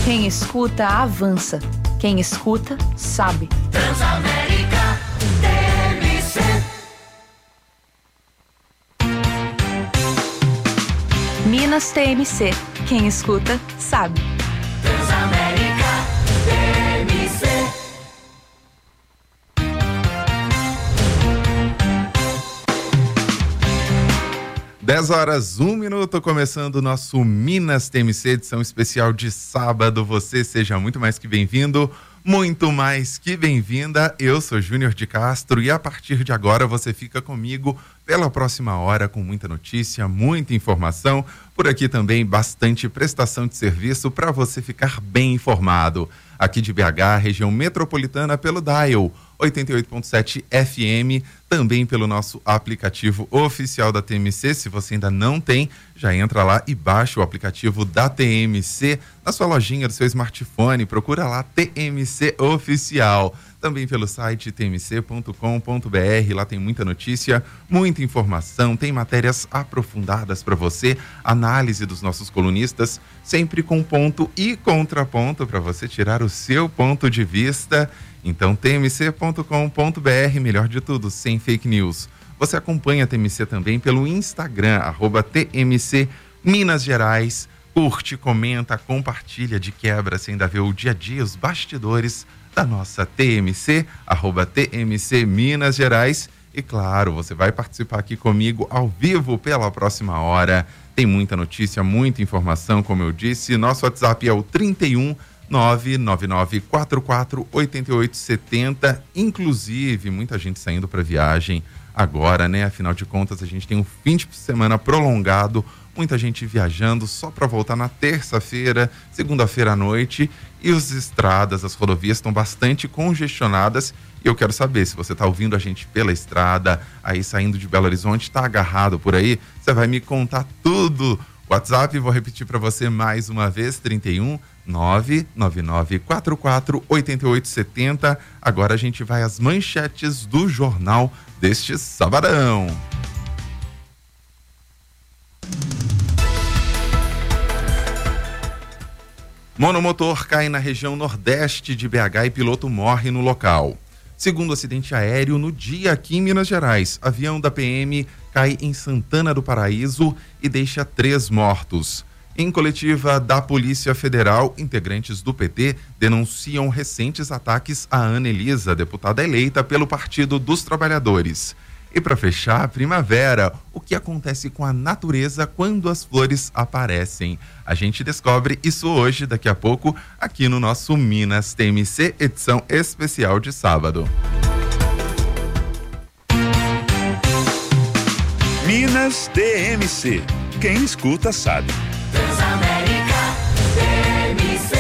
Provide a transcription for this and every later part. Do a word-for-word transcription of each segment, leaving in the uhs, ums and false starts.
Quem escuta, avança. Quem escuta, sabe. Transamérica T M C. Minas T M C. Quem escuta, sabe. Transamérica T M C. dez horas, um minuto, começando o nosso Minas T M C, edição especial de sábado. Você seja muito mais que bem-vindo, muito mais que bem-vinda. Eu sou Júnior de Castro e a partir de agora você fica comigo pela próxima hora com muita notícia, muita informação. Por aqui também bastante prestação de serviço para você ficar bem informado. Aqui de B H, região metropolitana, pelo Dial oitenta e oito ponto sete F M, também pelo nosso aplicativo oficial da T M C. Se você ainda não tem, já entra lá e baixa o aplicativo da T M C na sua lojinha do seu smartphone, procura lá T M C Oficial. Também pelo site t m c ponto com ponto b r, lá tem muita notícia, muita informação, tem matérias aprofundadas para você, análise dos nossos colunistas, sempre com ponto e contraponto para você tirar o seu ponto de vista. Então, t m c ponto com ponto b r, melhor de tudo, sem fake news. Você acompanha a T M C também pelo Instagram, arroba T M C Minas Gerais. Curte, comenta, compartilha de quebra, você ainda vê o dia a dia, os bastidores da nossa T M C, arroba T M C Minas Gerais. E claro, você vai participar aqui comigo ao vivo pela próxima hora. Tem muita notícia, muita informação, como eu disse. Nosso WhatsApp é o trinta e um, nove nove nove quatro quatro oito oito sete zero. Inclusive, muita gente saindo para viagem agora, né? Afinal de contas, a gente tem um fim de semana prolongado, muita gente viajando só para voltar na terça-feira, segunda-feira à noite, e as estradas, as rodovias estão bastante congestionadas. E eu quero saber, se você está ouvindo a gente pela estrada, aí saindo de Belo Horizonte, está agarrado por aí, você vai me contar tudo. WhatsApp, vou repetir para você mais uma vez, trinta e um, nove nove nove quatro quatro oito oito sete zero. Agora a gente vai às manchetes do jornal deste sabadão. Monomotor cai na região nordeste de B H e piloto morre no local. Segundo acidente aéreo no dia aqui em Minas Gerais, avião da P M cai em Santana do Paraíso e deixa três mortos. Em coletiva da Polícia Federal, integrantes do P T denunciam recentes ataques a Ana Elisa, deputada eleita pelo Partido dos Trabalhadores. E para fechar a primavera, o que acontece com a natureza quando as flores aparecem? A gente descobre isso hoje, daqui a pouco, aqui no nosso Minas T M C, edição especial de sábado. Minas T M C. Quem escuta sabe. Transamérica T M C.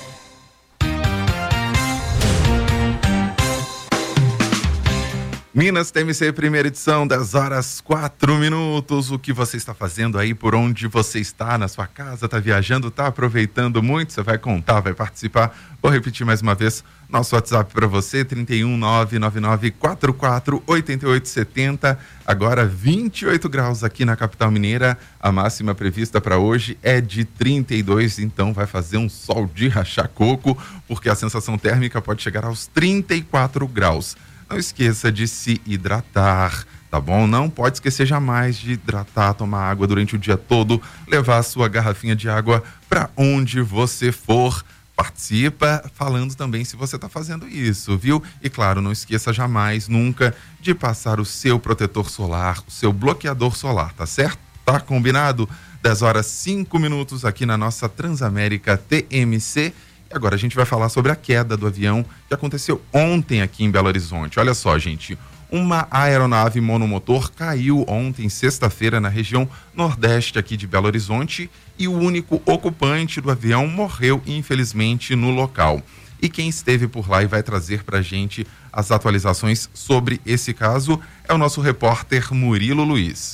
Minas T M C, primeira edição, dez horas, quatro minutos. O que você está fazendo aí, por onde você está, na sua casa, está viajando, está aproveitando muito? Você vai contar, vai participar. Vou repetir mais uma vez, nosso WhatsApp para você, trinta e um, nove nove nove quatro quatro oito oito sete zero. Agora vinte e oito graus aqui na capital mineira. A máxima prevista para hoje é de trinta e dois, então vai fazer um sol de rachar coco, porque a sensação térmica pode chegar aos trinta e quatro graus. Não esqueça de se hidratar, tá bom? Não pode esquecer jamais de hidratar, tomar água durante o dia todo, levar a sua garrafinha de água para onde você for. Participa falando também se você está fazendo isso, viu? E claro, não esqueça jamais, nunca, de passar o seu protetor solar, o seu bloqueador solar, tá certo? Tá combinado? dez horas, cinco minutos aqui na nossa Transamérica T M C. Agora a gente vai falar sobre a queda do avião que aconteceu ontem aqui em Belo Horizonte. Olha só, gente, uma aeronave monomotor caiu ontem, sexta-feira, na região nordeste aqui de Belo Horizonte e o único ocupante do avião morreu, infelizmente, no local. E quem esteve por lá e vai trazer pra gente as atualizações sobre esse caso é o nosso repórter Murilo Luiz.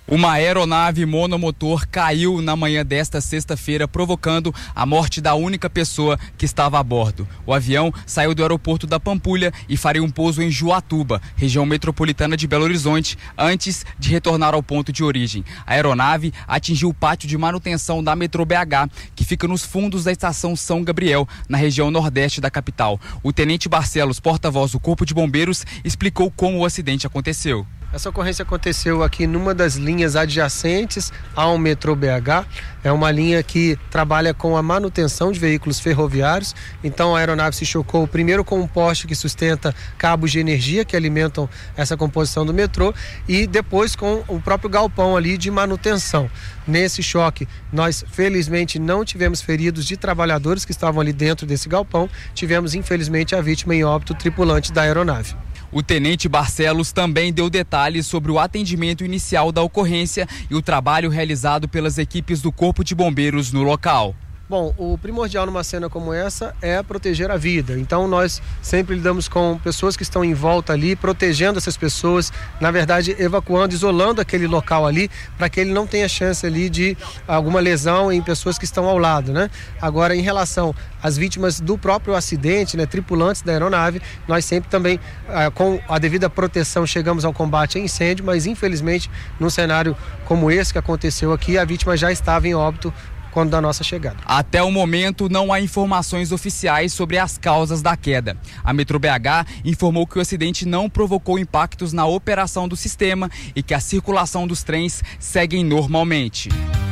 Uma aeronave monomotor caiu na manhã desta sexta-feira, provocando a morte da única pessoa que estava a bordo. O avião saiu do aeroporto da Pampulha e faria um pouso em Juatuba, região metropolitana de Belo Horizonte, antes de retornar ao ponto de origem. A aeronave atingiu o pátio de manutenção da Metrô B H, que fica nos fundos da estação São Gabriel, na região nordeste da capital. O tenente Barcelos, porta-voz do Corpo de Bombeiros, explicou como o acidente aconteceu. Essa ocorrência aconteceu aqui numa das linhas adjacentes ao metrô B H. É uma linha que trabalha com a manutenção de veículos ferroviários. Então a aeronave se chocou primeiro com um poste que sustenta cabos de energia que alimentam essa composição do metrô e depois com o próprio galpão ali de manutenção. Nesse choque, nós felizmente não tivemos feridos de trabalhadores que estavam ali dentro desse galpão. Tivemos infelizmente a vítima em óbito, tripulante da aeronave. O tenente Barcelos também deu detalhes sobre o atendimento inicial da ocorrência e o trabalho realizado pelas equipes do Corpo de Bombeiros no local. Bom, o primordial numa cena como essa é proteger a vida. Então nós sempre lidamos com pessoas que estão em volta ali, protegendo essas pessoas, na verdade evacuando, isolando aquele local ali, para que ele não tenha chance ali de alguma lesão em pessoas que estão ao lado, né? Agora, em relação às vítimas do próprio acidente, né, tripulantes da aeronave, nós sempre também, ah, com a devida proteção, chegamos ao combate a incêndio, mas infelizmente, num cenário como esse que aconteceu aqui, a vítima já estava em óbito quando da nossa chegada. Até o momento não há informações oficiais sobre as causas da queda. A Metrô B H informou que o acidente não provocou impactos na operação do sistema e que a circulação dos trens segue normalmente.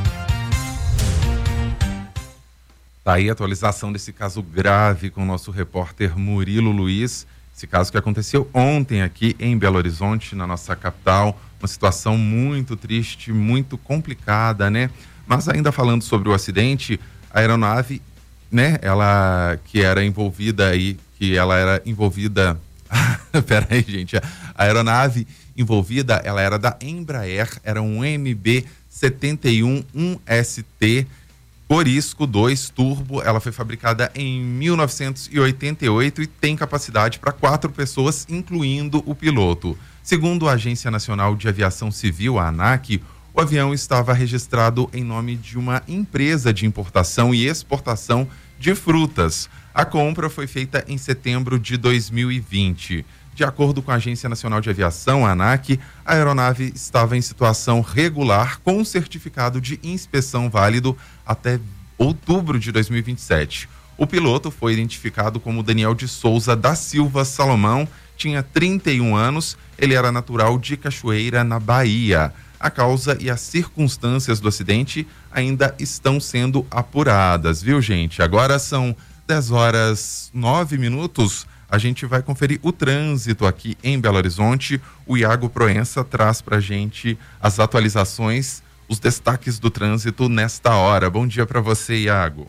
Tá aí a atualização desse caso grave com o nosso repórter Murilo Luiz. Esse caso que aconteceu ontem aqui em Belo Horizonte, na nossa capital. Uma situação muito triste, muito complicada, né? Mas ainda falando sobre o acidente, a aeronave, né, ela que era envolvida aí, que ela era envolvida, pera aí gente, a aeronave envolvida, ela era da Embraer, era um M B setenta e um um S T Corisco dois Turbo, ela foi fabricada em mil novecentos e oitenta e oito e tem capacidade para quatro pessoas, incluindo o piloto. Segundo a Agência Nacional de Aviação Civil, a ANAC, o avião estava registrado em nome de uma empresa de importação e exportação de frutas. A compra foi feita em setembro de dois mil e vinte. De acordo com a Agência Nacional de Aviação, a ANAC, a aeronave estava em situação regular com certificado de inspeção válido até outubro de dois mil e vinte e sete. O piloto foi identificado como Daniel de Souza da Silva Salomão, tinha trinta e um anos, ele era natural de Cachoeira, na Bahia. A causa e as circunstâncias do acidente ainda estão sendo apuradas, viu, gente? Agora são dez horas nove minutos. A gente vai conferir o trânsito aqui em Belo Horizonte. O Iago Proença traz pra gente as atualizações, os destaques do trânsito nesta hora. Bom dia para você, Iago.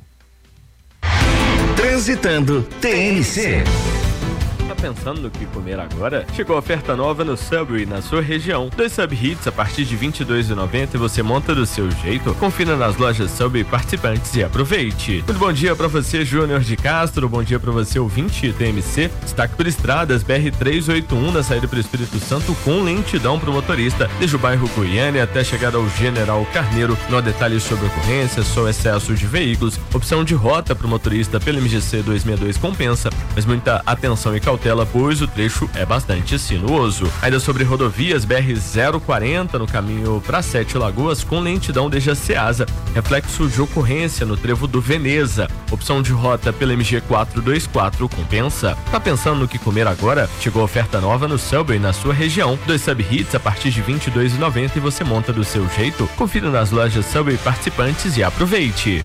Transitando T N C. Tá pensando no que comer agora? Chegou a oferta nova no Subway na sua região. Dois Sub Hits a partir de vinte e dois reais e noventa centavos e você monta do seu jeito. Confira nas lojas Subway participantes e aproveite. Muito bom dia pra você, Júnior de Castro. Bom dia pra você, ouvinte T M C. Destaque por estradas B R trezentos e oitenta e um na saída para o Espírito Santo com lentidão pro motorista. Desde o bairro Goiânia até chegar ao General Carneiro. Não há detalhes sobre ocorrência, só excesso de veículos. Opção de rota pro motorista pelo M G C duzentos e sessenta e dois compensa, mas muita atenção e cautela, pois o trecho é bastante sinuoso. Ainda sobre rodovias, B R zero quarenta no caminho para Sete Lagoas com lentidão desde a Ceasa, reflexo de ocorrência no trevo do Veneza. Opção de rota pela M G quatrocentos e vinte e quatro compensa. Tá pensando no que comer agora? Chegou oferta nova no Subway na sua região. Dois Sub Hits a partir de vinte e dois reais e noventa centavos e você monta do seu jeito. Confira nas lojas Subway participantes e aproveite.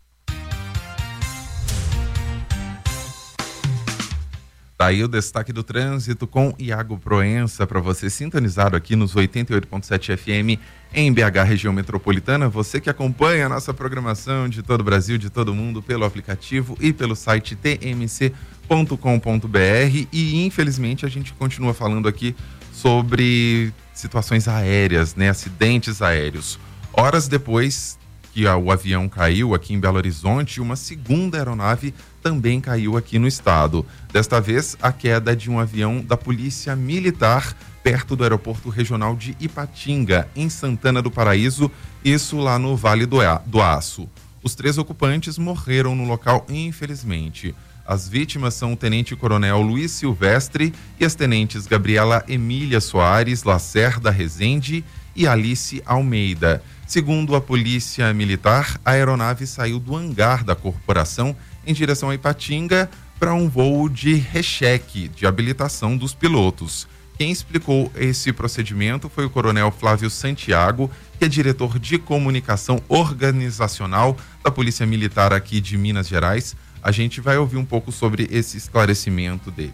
Tá aí o destaque do trânsito com Iago Proença para você sintonizado aqui nos oitenta e oito ponto sete F M em B H, região metropolitana. Você que acompanha a nossa programação de todo o Brasil, de todo mundo, pelo aplicativo e pelo site t m c ponto com ponto b r. E infelizmente a gente continua falando aqui sobre situações aéreas, né? Acidentes aéreos. Horas depois que a, o avião caiu aqui em Belo Horizonte, uma segunda aeronave também caiu aqui no estado. Desta vez, a queda de um avião da Polícia Militar perto do Aeroporto Regional de Ipatinga, em Santana do Paraíso, isso lá no Vale do, A- do Aço. Os três ocupantes morreram no local, infelizmente. As vítimas são o tenente-coronel Luiz Silvestre e as tenentes Gabriela Emília Soares Lacerda Rezende e Alice Almeida. Segundo a Polícia Militar, a aeronave saiu do hangar da corporação em direção a Ipatinga para um voo de recheque, de habilitação dos pilotos. Quem explicou esse procedimento foi o coronel Flávio Santiago, que é diretor de comunicação organizacional da Polícia Militar aqui de Minas Gerais. A gente vai ouvir um pouco sobre esse esclarecimento dele.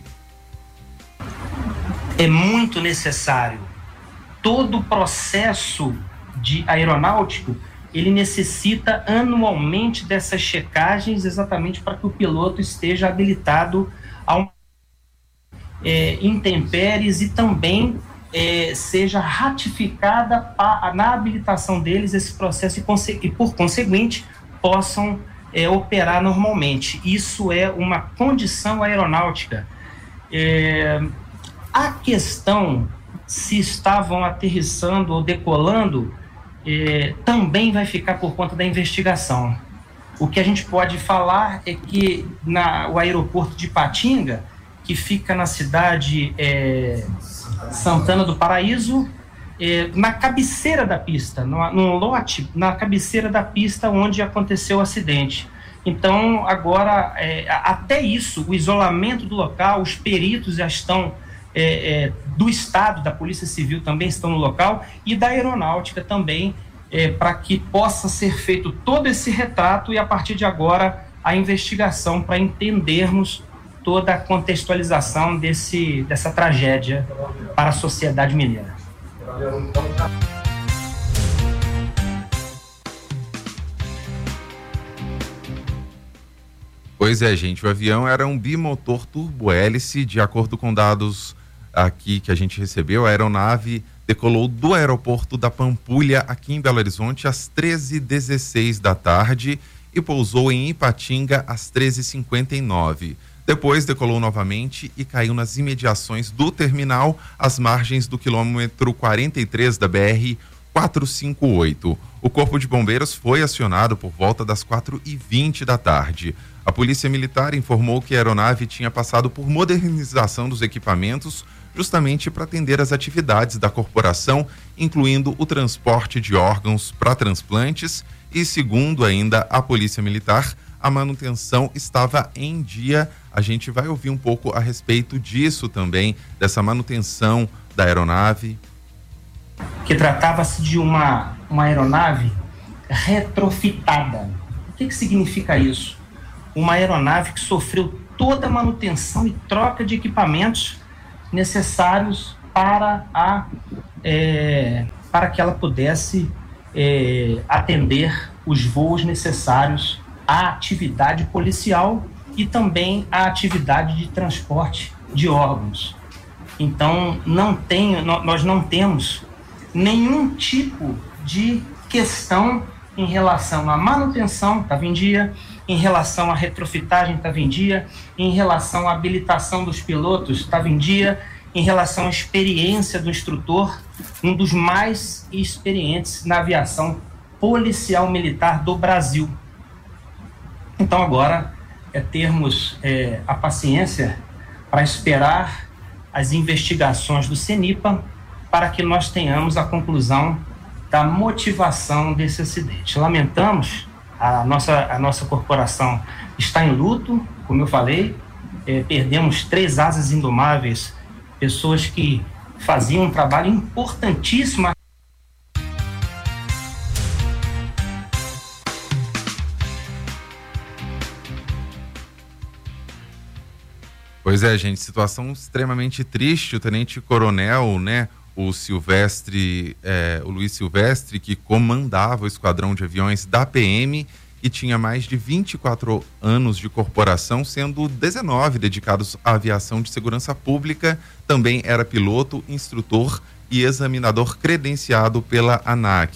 É muito necessário. Todo o processo de aeronáutico, ele necessita anualmente dessas checagens exatamente para que o piloto esteja habilitado ao é, intempéries e também é, seja ratificada pa, na habilitação deles esse processo e, conse- e por conseguinte, possam é, operar normalmente. Isso é uma condição aeronáutica. É, a questão se estavam aterrissando ou decolando é, também vai ficar por conta da investigação. O que a gente pode falar é que na, o aeroporto de Ipatinga, que fica na cidade é, Santana do Paraíso, é, na cabeceira da pista, no, num lote, na cabeceira da pista onde aconteceu o acidente. Então, agora, é, até isso, o isolamento do local, os peritos já estão, é, é, do Estado, da Polícia Civil também estão no local, e da Aeronáutica também, é, para que possa ser feito todo esse retrato e, a partir de agora, a investigação para entendermos toda a contextualização desse, dessa tragédia para a sociedade mineira. Pois é, gente, o avião era um bimotor turbo-hélice. De acordo com dados aqui que a gente recebeu, a aeronave decolou do aeroporto da Pampulha, aqui em Belo Horizonte, às treze e dezesseis da tarde e pousou em Ipatinga às treze e cinquenta e nove. Depois decolou novamente e caiu nas imediações do terminal, às margens do quilômetro quarenta e três da B R quatrocentos e cinquenta e oito. O Corpo de Bombeiros foi acionado por volta das quatro e vinte da tarde. A Polícia Militar informou que a aeronave tinha passado por modernização dos equipamentos, justamente para atender às atividades da corporação, incluindo o transporte de órgãos para transplantes e, segundo ainda a Polícia Militar, a manutenção estava em dia. A gente vai ouvir um pouco a respeito disso também, dessa manutenção da aeronave. Que tratava-se de uma, uma aeronave retrofitada. O que, que significa isso? Uma aeronave que sofreu toda a manutenção e troca de equipamentos necessários para, a, é, para que ela pudesse é, atender os voos necessários à atividade policial e também à atividade de transporte de órgãos. Então, não tem, nós não temos nenhum tipo de questão em relação à manutenção, estava em dia, em relação à retrofitagem, estava em dia, em relação à habilitação dos pilotos, estava em dia, em relação à experiência do instrutor, um dos mais experientes na aviação policial militar do Brasil. Então agora é termos é, a paciência para esperar as investigações do CENIPA para que nós tenhamos a conclusão da motivação desse acidente. Lamentamos, a nossa, a nossa corporação está em luto, como eu falei, é, perdemos três asas indomáveis, pessoas que faziam um trabalho importantíssimo. Pois é, gente, situação extremamente triste. O tenente-coronel, né, o Silvestre, é, o Luiz Silvestre, que comandava o esquadrão de aviões da P M e tinha mais de vinte e quatro anos de corporação, sendo dezenove dedicados à aviação de segurança pública. Também era piloto, instrutor e examinador credenciado pela ANAC.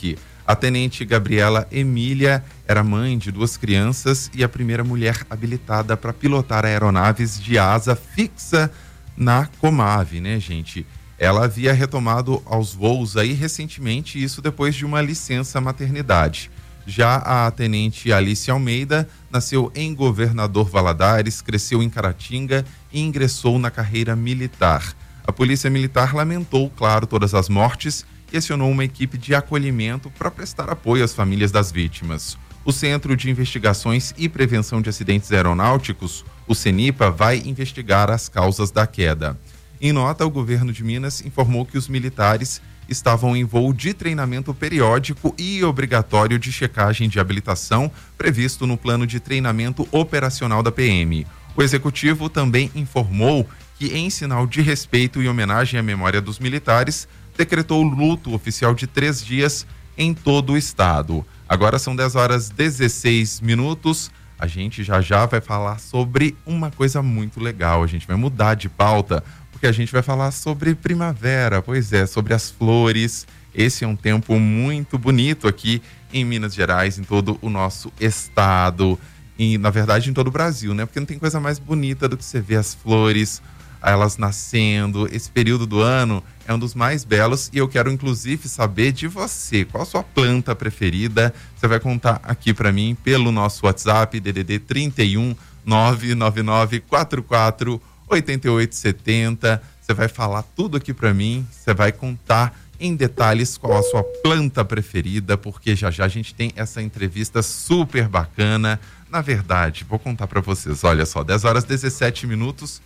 A tenente Gabriela Emília era mãe de duas crianças e a primeira mulher habilitada para pilotar aeronaves de asa fixa na Comave, né, gente? Ela havia retomado aos voos aí recentemente, isso depois de uma licença maternidade. Já a tenente Alice Almeida nasceu em Governador Valadares, cresceu em Caratinga e ingressou na carreira militar. A Polícia Militar lamentou, claro, todas as mortes e acionou uma equipe de acolhimento para prestar apoio às famílias das vítimas. O Centro de Investigações e Prevenção de Acidentes Aeronáuticos, o CENIPA, vai investigar as causas da queda. Em nota, o governo de Minas informou que os militares estavam em voo de treinamento periódico e obrigatório de checagem de habilitação previsto no plano de treinamento operacional da P M. O executivo também informou que, em sinal de respeito e homenagem à memória dos militares, decretou luto oficial de três dias em todo o estado. Agora são dez horas e dezesseis minutos. A gente já já vai falar sobre uma coisa muito legal. A gente vai mudar de pauta, porque a gente vai falar sobre primavera, pois é, sobre as flores. Esse é um tempo muito bonito aqui em Minas Gerais, em todo o nosso estado e, na verdade, em todo o Brasil, né? Porque não tem coisa mais bonita do que você ver as flores, elas nascendo. Esse período do ano é um dos mais belos e eu quero, inclusive, saber de você. Qual a sua planta preferida? Você vai contar aqui para mim pelo nosso WhatsApp, D D D trinta e um, nove nove nove quatro quatro oito oito sete zero. Você vai falar tudo aqui para mim, você vai contar em detalhes qual a sua planta preferida, porque já já a gente tem essa entrevista super bacana. Na verdade, vou contar para vocês, olha só, dez horas e dezessete minutos,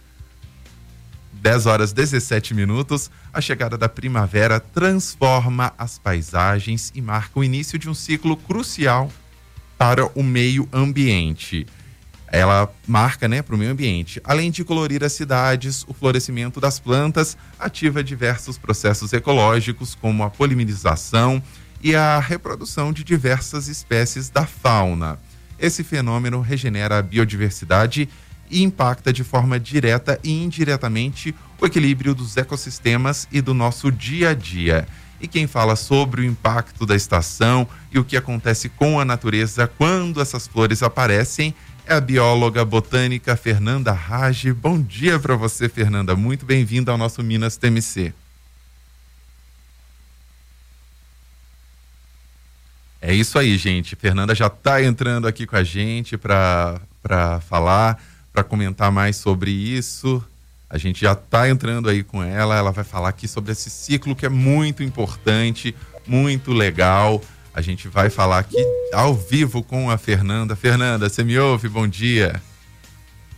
dez horas e dezessete minutos, a chegada da primavera transforma as paisagens e marca o início de um ciclo crucial para o meio ambiente. Ela marca, né, para o meio ambiente. Além de colorir as cidades, o florescimento das plantas ativa diversos processos ecológicos, como a polimerização e a reprodução de diversas espécies da fauna. Esse fenômeno regenera a biodiversidade e impacta de forma direta e indiretamente o equilíbrio dos ecossistemas e do nosso dia a dia. E quem fala sobre o impacto da estação e o que acontece com a natureza quando essas flores aparecem é a bióloga botânica Fernanda Rage. Bom dia para você, Fernanda. Muito bem-vinda ao nosso Minas T M C. É isso aí, gente. Fernanda já está entrando aqui com a gente para para falar, para comentar mais sobre isso. A gente já está entrando aí com ela. Ela vai falar aqui sobre esse ciclo que é muito importante, muito legal. A gente vai falar aqui ao vivo com a Fernanda. Fernanda, você me ouve? Bom dia.